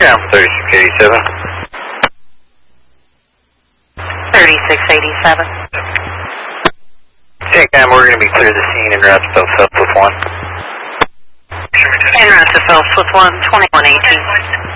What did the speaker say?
Down 3687. 3687. Take time, we're going to be clear the scene and route to Phelps with 1. En route to Phelps with 1, 2118.